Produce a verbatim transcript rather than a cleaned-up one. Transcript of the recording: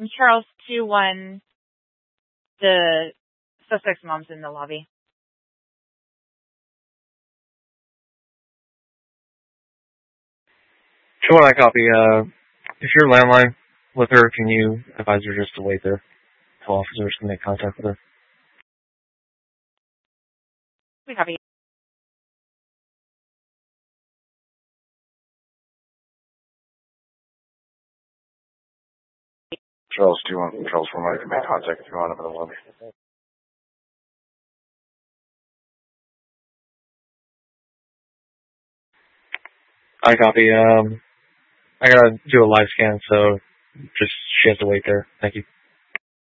Charles two one. The suspect's mom's in the lobby. Sure, I copy. Uh, if you're landline with her, can you advise her just to wait there until officers can make contact with her? We copy. Charles two one, Charles four one, I can make contact if you want up in the lobby. I copy. Um, I gotta do a live scan, so just she has to wait there. Thank you.